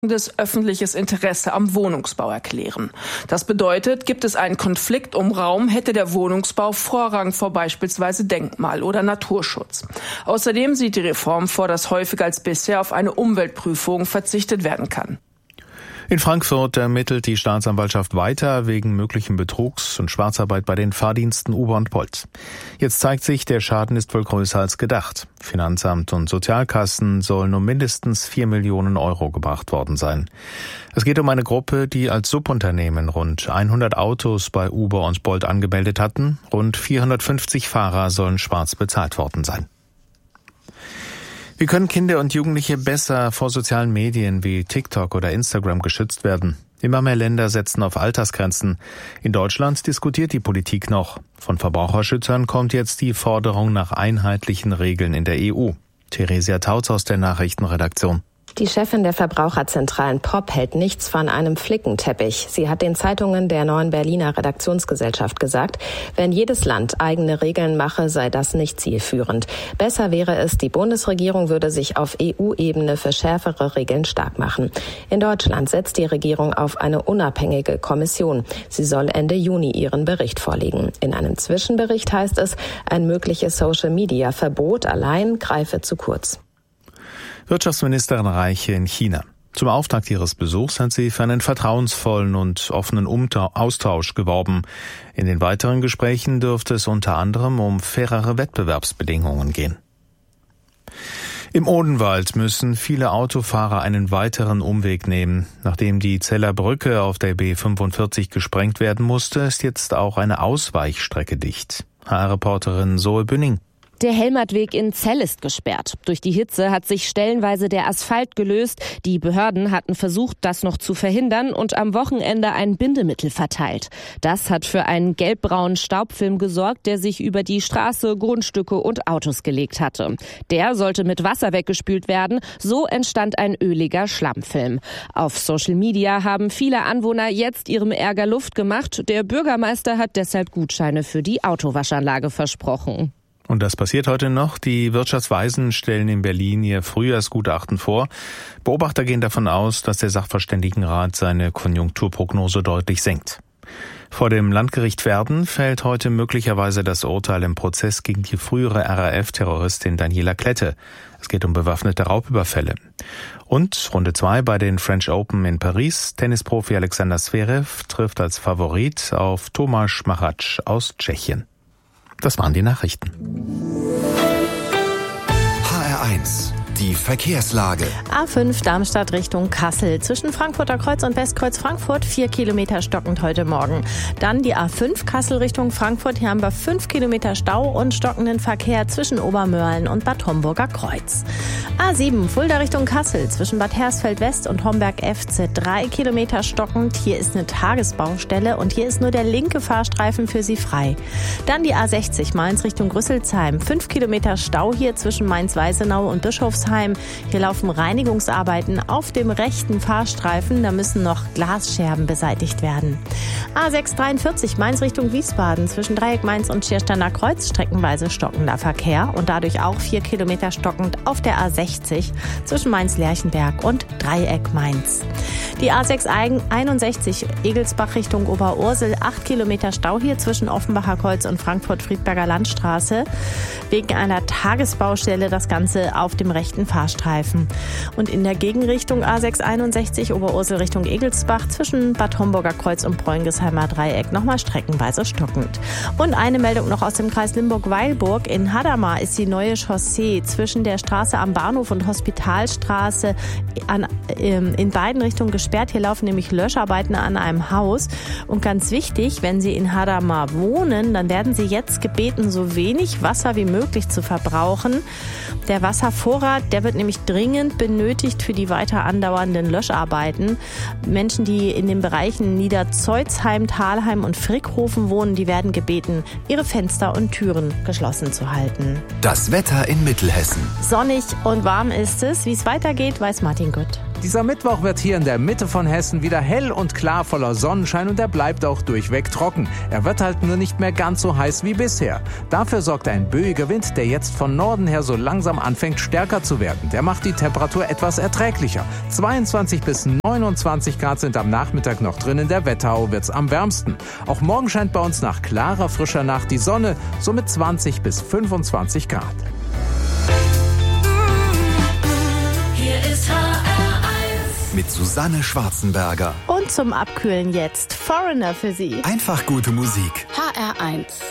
öffentliches Interesse am Wohnungsbau erklären. Das bedeutet, gibt es einen Konflikt um Raum, hätte der Wohnungsbau Vorrang vor beispielsweise Denkmal- oder Naturschutz. Außerdem sieht die Reform vor, dass häufiger als bisher auf eine Umweltprüfung verzichtet werden kann. In Frankfurt ermittelt die Staatsanwaltschaft weiter wegen möglichen Betrugs und Schwarzarbeit bei den Fahrdiensten Uber und Bolt. Jetzt zeigt sich, der Schaden ist wohl größer als gedacht. Finanzamt und Sozialkassen sollen um mindestens 4 Millionen Euro gebracht worden sein. Es geht um eine Gruppe, die als Subunternehmen rund 100 Autos bei Uber und Bolt angemeldet hatten. Rund 450 Fahrer sollen schwarz bezahlt worden sein. Wie können Kinder und Jugendliche besser vor sozialen Medien wie TikTok oder Instagram geschützt werden? Immer mehr Länder setzen auf Altersgrenzen. In Deutschland diskutiert die Politik noch. Von Verbraucherschützern kommt jetzt die Forderung nach einheitlichen Regeln in der EU. Theresia Tautz aus der Nachrichtenredaktion. Die Chefin der Verbraucherzentralen POP hält nichts von einem Flickenteppich. Sie hat den Zeitungen der Neuen Berliner Redaktionsgesellschaft gesagt, wenn jedes Land eigene Regeln mache, sei das nicht zielführend. Besser wäre es, die Bundesregierung würde sich auf EU-Ebene für schärfere Regeln stark machen. In Deutschland setzt die Regierung auf eine unabhängige Kommission. Sie soll Ende Juni ihren Bericht vorlegen. In einem Zwischenbericht heißt es, ein mögliches Social-Media-Verbot allein greife zu kurz. Wirtschaftsministerin Reiche in China. Zum Auftakt ihres Besuchs hat sie für einen vertrauensvollen und offenen Austausch geworben. In den weiteren Gesprächen dürfte es unter anderem um fairere Wettbewerbsbedingungen gehen. Im Odenwald müssen viele Autofahrer einen weiteren Umweg nehmen. Nachdem die Zeller Brücke auf der B45 gesprengt werden musste, ist jetzt auch eine Ausweichstrecke dicht. HR-Reporterin Zoe Bünning. Der Helmertweg in Zell ist gesperrt. Durch die Hitze hat sich stellenweise der Asphalt gelöst. Die Behörden hatten versucht, das noch zu verhindern und am Wochenende ein Bindemittel verteilt. Das hat für einen gelbbraunen Staubfilm gesorgt, der sich über die Straße, Grundstücke und Autos gelegt hatte. Der sollte mit Wasser weggespült werden. So entstand ein öliger Schlammfilm. Auf Social Media haben viele Anwohner jetzt ihrem Ärger Luft gemacht. Der Bürgermeister hat deshalb Gutscheine für die Autowaschanlage versprochen. Und das passiert heute noch. Die Wirtschaftsweisen stellen in Berlin ihr Frühjahrsgutachten vor. Beobachter gehen davon aus, dass der Sachverständigenrat seine Konjunkturprognose deutlich senkt. Vor dem Landgericht Verden fällt heute möglicherweise das Urteil im Prozess gegen die frühere RAF-Terroristin Daniela Klette. Es geht um bewaffnete Raubüberfälle. Und Runde 2 bei den French Open in Paris. Tennisprofi Alexander Zverev trifft als Favorit auf Tomáš Machač aus Tschechien. Das waren die Nachrichten. HR1, die Verkehrslage. A5 Darmstadt Richtung Kassel. Zwischen Frankfurter Kreuz und Westkreuz Frankfurt 4 Kilometer stockend heute Morgen. Dann die A5 Kassel Richtung Frankfurt. Hier haben wir 5 Kilometer Stau und stockenden Verkehr zwischen Obermörlen und Bad Homburger Kreuz. A7 Fulda Richtung Kassel. Zwischen Bad Hersfeld West und Homberg FC 3 Kilometer stockend. Hier ist eine Tagesbaustelle und hier ist nur der linke Fahrstreifen für Sie frei. Dann die A60 Mainz Richtung Rüsselsheim. 5 Kilometer Stau hier zwischen Mainz-Weißenau und Bischofsheim. Hier laufen Reinigungsarbeiten auf dem rechten Fahrstreifen. Da müssen noch Glasscherben beseitigt werden. A643 Mainz Richtung Wiesbaden. Zwischen Dreieck Mainz und Schiersteiner Kreuz streckenweise stockender Verkehr und dadurch auch 4 Kilometer stockend auf der A60 zwischen Mainz-Lerchenberg und Dreieck Mainz. Die A661 Egelsbach Richtung Oberursel. 8 Kilometer Stau hier zwischen Offenbacher Kreuz und Frankfurt-Friedberger Landstraße. Wegen einer Tagesbaustelle das Ganze auf dem rechten Fahrstreifen. Und in der Gegenrichtung A661 Oberursel Richtung Egelsbach zwischen Bad Homburger Kreuz und Bräungesheimer Dreieck nochmal streckenweise stockend. Und eine Meldung noch aus dem Kreis Limburg-Weilburg. In Hadamar ist die neue Chaussee zwischen der Straße am Bahnhof und Hospitalstraße in beiden Richtungen gesperrt. Hier laufen nämlich Löscharbeiten an einem Haus. Und ganz wichtig, wenn Sie in Hadamar wohnen, dann werden Sie jetzt gebeten, so wenig Wasser wie möglich zu verbrauchen. Der Wasservorrat, der wird nämlich dringend benötigt für die weiter andauernden Löscharbeiten. Menschen, die in den Bereichen Niederzeuzheim, Thalheim und Frickhofen wohnen, die werden gebeten, ihre Fenster und Türen geschlossen zu halten. Das Wetter in Mittelhessen. Sonnig und warm ist es. Wie es weitergeht, weiß Martin Gütt. Dieser Mittwoch wird hier in der Mitte von Hessen wieder hell und klar voller Sonnenschein und er bleibt auch durchweg trocken. Er wird halt nur nicht mehr ganz so heiß wie bisher. Dafür sorgt ein böiger Wind, der jetzt von Norden her so langsam anfängt stärker zu werden. Der macht die Temperatur etwas erträglicher. 22 bis 29 Grad sind am Nachmittag noch drin, in der Wetterau wird's am wärmsten. Auch morgen scheint bei uns nach klarer, frischer Nacht die Sonne, so mit 20 bis 25 Grad. Hier ist HR1 Mit Susanne Schwarzenberger. Und zum Abkühlen jetzt Foreigner für Sie. Einfach gute Musik. HR1